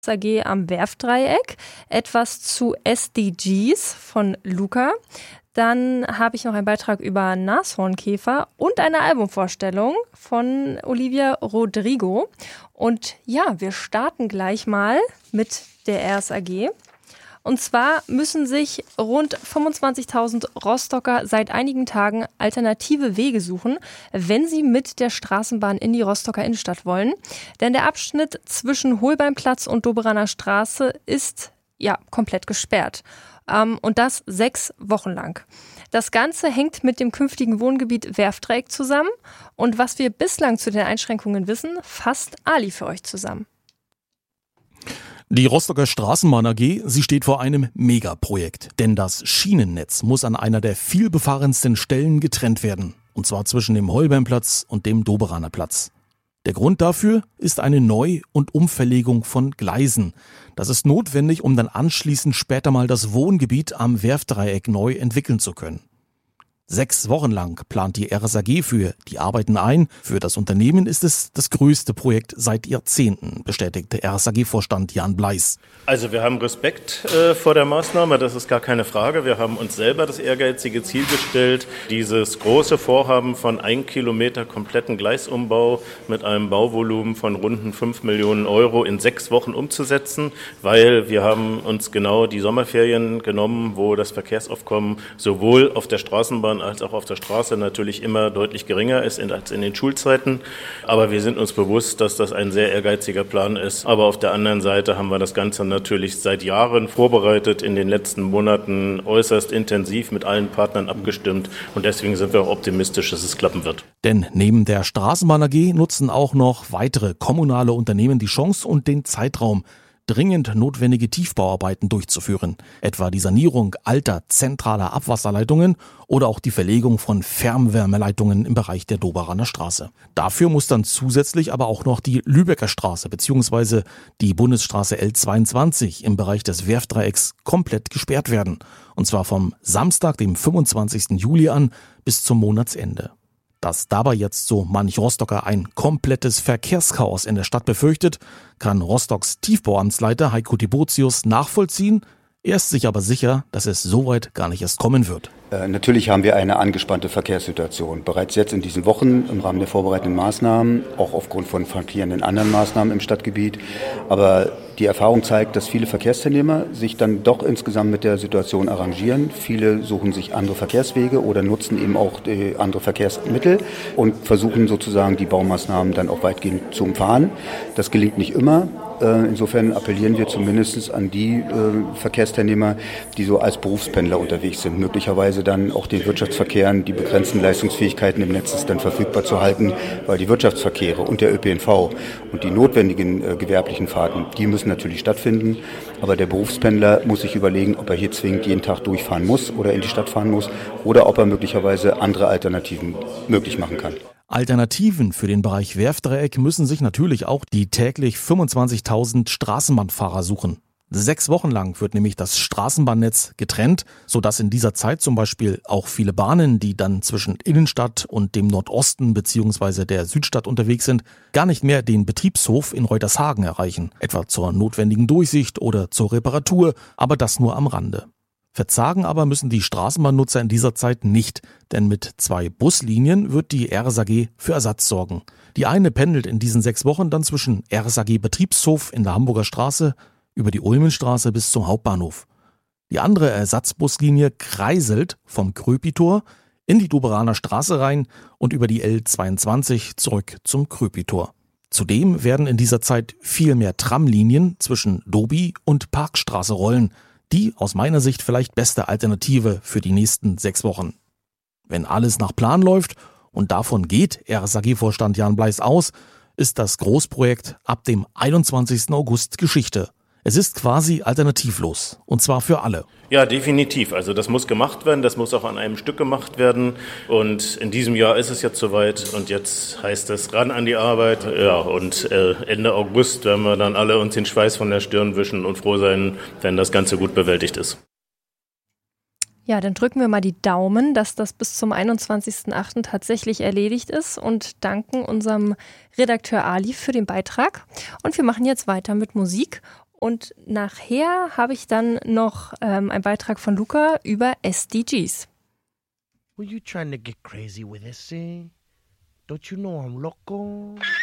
AG am Werftdreieck, etwas zu SDGs von Luca. Dann habe ich noch einen Beitrag über Nashornkäfer und eine Albumvorstellung von Olivia Rodrigo. Und ja, wir starten gleich mal mit der RSAG. Und zwar müssen sich rund 25.000 Rostocker seit einigen Tagen alternative Wege suchen, wenn sie mit der Straßenbahn in die Rostocker Innenstadt wollen. Denn der Abschnitt zwischen Holbeinplatz und Doberaner Straße ist komplett gesperrt. Und das 6 Wochen lang. Das Ganze hängt mit dem künftigen Wohngebiet Werftdreieck zusammen. Und was wir bislang zu den Einschränkungen wissen, fasst Ali für euch zusammen. Die Rostocker Straßenbahn AG, sie steht vor einem Megaprojekt. Denn das Schienennetz muss an einer der vielbefahrensten Stellen getrennt werden. Und zwar zwischen dem Holbeinplatz und dem Doberaner Platz. Der Grund dafür ist eine Neu- und Umverlegung von Gleisen. Das ist notwendig, um dann anschließend später mal das Wohngebiet am Werftdreieck neu entwickeln zu können. 6 Wochen lang plant die RSAG für die Arbeiten ein. Für das Unternehmen ist es das größte Projekt seit Jahrzehnten, bestätigte RSAG-Vorstand Jan Bleis. Also wir haben Respekt vor der Maßnahme, das ist gar keine Frage. Wir haben uns selber das ehrgeizige Ziel gestellt, dieses große Vorhaben von 1 Kilometer kompletten Gleisumbau mit einem Bauvolumen von runden 5 Millionen Euro in 6 Wochen umzusetzen, weil wir haben uns genau die Sommerferien genommen, wo das Verkehrsaufkommen sowohl auf der Straßenbahn als auch auf der Straße natürlich immer deutlich geringer ist als in den Schulzeiten. Aber wir sind uns bewusst, dass das ein sehr ehrgeiziger Plan ist. Aber auf der anderen Seite haben wir das Ganze natürlich seit Jahren vorbereitet, in den letzten Monaten äußerst intensiv mit allen Partnern abgestimmt. Und deswegen sind wir auch optimistisch, dass es klappen wird. Denn neben der Straßenbahn AG nutzen auch noch weitere kommunale Unternehmen die Chance und den Zeitraum, dringend notwendige Tiefbauarbeiten durchzuführen, etwa die Sanierung alter zentraler Abwasserleitungen oder auch die Verlegung von Fernwärmeleitungen im Bereich der Doberaner Straße. Dafür muss dann zusätzlich aber auch noch die Lübecker Straße bzw. die Bundesstraße L22 im Bereich des Werftdreiecks komplett gesperrt werden, und zwar vom Samstag, dem 25. Juli an bis zum Monatsende. Dass dabei jetzt so manch Rostocker ein komplettes Verkehrschaos in der Stadt befürchtet, kann Rostocks Tiefbauamtsleiter Heiko Tiburtius nachvollziehen. Er ist sich aber sicher, dass es soweit gar nicht erst kommen wird. Natürlich haben wir eine angespannte Verkehrssituation. Bereits jetzt in diesen Wochen im Rahmen der vorbereitenden Maßnahmen, auch aufgrund von flankierenden anderen Maßnahmen im Stadtgebiet. Aber die Erfahrung zeigt, dass viele Verkehrsteilnehmer sich dann doch insgesamt mit der Situation arrangieren. Viele suchen sich andere Verkehrswege oder nutzen eben auch andere Verkehrsmittel und versuchen sozusagen die Baumaßnahmen dann auch weitgehend zu umfahren. Das gelingt nicht immer. Insofern appellieren wir zumindest an die Verkehrsteilnehmer, die so als Berufspendler unterwegs sind, möglicherweise dann auch den Wirtschaftsverkehren die begrenzten Leistungsfähigkeiten im Netz dann verfügbar zu halten, weil die Wirtschaftsverkehre und der ÖPNV und die notwendigen gewerblichen Fahrten, die müssen natürlich stattfinden. Aber der Berufspendler muss sich überlegen, ob er hier zwingend jeden Tag durchfahren muss oder in die Stadt fahren muss oder ob er möglicherweise andere Alternativen möglich machen kann. Alternativen für den Bereich Werftdreieck müssen sich natürlich auch die täglich 25.000 Straßenbahnfahrer suchen. 6 Wochen lang wird nämlich das Straßenbahnnetz getrennt, sodass in dieser Zeit zum Beispiel auch viele Bahnen, die dann zwischen Innenstadt und dem Nordosten bzw. der Südstadt unterwegs sind, gar nicht mehr den Betriebshof in Reutershagen erreichen, etwa zur notwendigen Durchsicht oder zur Reparatur, aber das nur am Rande. Verzagen aber müssen die Straßenbahnnutzer in dieser Zeit nicht, denn mit 2 Buslinien wird die RSAG für Ersatz sorgen. Die eine pendelt in diesen 6 Wochen dann zwischen RSAG Betriebshof in der Hamburger Straße über die Ulmenstraße bis zum Hauptbahnhof. Die andere Ersatzbuslinie kreiselt vom Kröpitor in die Doberaner Straße rein und über die L22 zurück zum Kröpitor. Zudem werden in dieser Zeit viel mehr Tramlinien zwischen Dobi und Parkstraße rollen, die aus meiner Sicht vielleicht beste Alternative für die nächsten 6 Wochen. Wenn alles nach Plan läuft, und davon geht RSAG-Vorstand Jan Bleis aus, ist das Großprojekt ab dem 21. August Geschichte. Es ist quasi alternativlos, und zwar für alle. Ja, definitiv. Also das muss gemacht werden, das muss auch an einem Stück gemacht werden. Und in diesem Jahr ist es jetzt soweit und jetzt heißt es ran an die Arbeit. Ja, und Ende August werden wir dann alle uns den Schweiß von der Stirn wischen und froh sein, wenn das Ganze gut bewältigt ist. Ja, dann drücken wir mal die Daumen, dass das bis zum 21.08. tatsächlich erledigt ist und danken unserem Redakteur Ali für den Beitrag. Und wir machen jetzt weiter mit Musik. Und nachher habe ich dann noch einen Beitrag von Luca über SDGs. Were you trying to get crazy with this, eh? Don't you know I'm loco?